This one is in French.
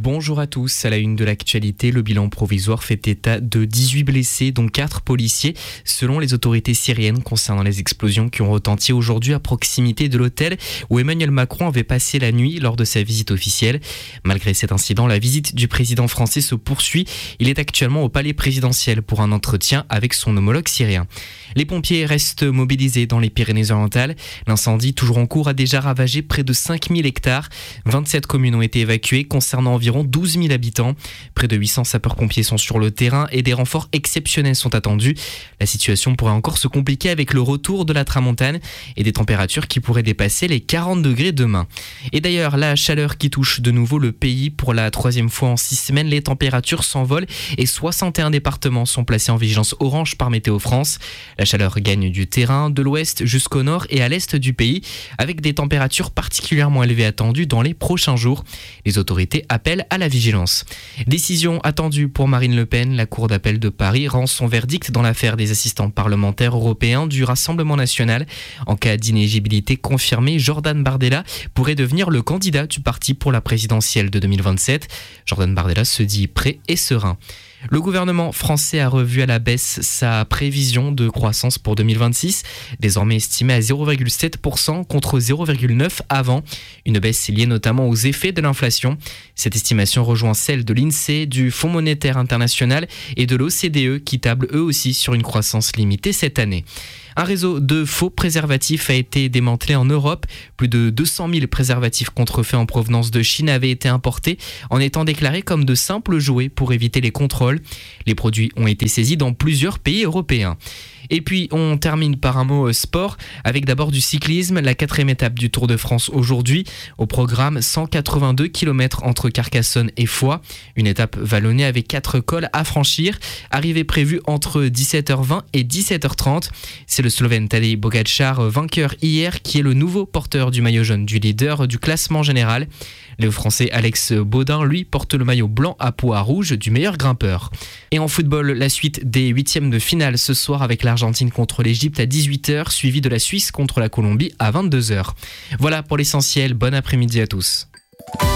Bonjour à tous, à la une de l'actualité, le bilan provisoire fait état de 18 blessés, dont 4 policiers, selon les autorités syriennes concernant les explosions qui ont retenti aujourd'hui à proximité de l'hôtel où Emmanuel Macron avait passé la nuit lors de sa visite officielle. Malgré cet incident, la visite du président français se poursuit. Il est actuellement au palais présidentiel pour un entretien avec son homologue syrien. Les pompiers restent mobilisés dans les Pyrénées-Orientales. L'incendie, toujours en cours, a déjà ravagé près de 5000 hectares. 27 communes ont été évacuées, concernant environ 12 000 habitants. Près de 800 sapeurs-pompiers sont sur le terrain et des renforts exceptionnels sont attendus. La situation pourrait encore se compliquer avec le retour de la tramontane et des températures qui pourraient dépasser les 40 degrés demain. Et d'ailleurs, la chaleur qui touche de nouveau le pays pour la 3e fois en 6 semaines, les températures s'envolent et 61 départements sont placés en vigilance orange par Météo France. La chaleur gagne du terrain, de l'ouest jusqu'au nord et à l'est du pays, avec des températures particulièrement élevées attendues dans les prochains jours. Les autorités appellent à la vigilance. Décision attendue pour Marine Le Pen. La Cour d'appel de Paris rend son verdict dans l'affaire des assistants parlementaires européens du Rassemblement national. En cas d'inéligibilité confirmée, Jordan Bardella pourrait devenir le candidat du parti pour la présidentielle de 2027. Jordan Bardella se dit prêt et serein. Le gouvernement français a revu à la baisse sa prévision de croissance pour 2026, désormais estimée à 0,7% contre 0,9% avant. Une baisse liée notamment aux effets de l'inflation. Cette estimation rejoint celle de l'INSEE, du Fonds monétaire international et de l'OCDE qui tablent eux aussi sur une croissance limitée cette année. Un réseau de faux préservatifs a été démantelé en Europe. Plus de 200 000 préservatifs contrefaits en provenance de Chine avaient été importés en étant déclarés comme de simples jouets pour éviter les contrôles. Les produits ont été saisis dans plusieurs pays européens. Et puis on termine par un mot sport avec d'abord du cyclisme, la 4e étape du Tour de France aujourd'hui. Au programme, 182 km entre Carcassonne et Foix. Une étape vallonnée avec 4 cols à franchir. Arrivée prévue entre 17h20 et 17h30. C'est le Slovène Tadej Pogačar, vainqueur hier, qui est le nouveau porteur du maillot jaune du leader du classement général. Le Français Alex Baudin, lui, porte le maillot blanc à pois rouge du meilleur grimpeur. Et en football, la suite des 8e de finale ce soir avec l'Argentine contre l'Égypte à 18h, suivi de la Suisse contre la Colombie à 22h. Voilà pour l'essentiel, bon après-midi à tous.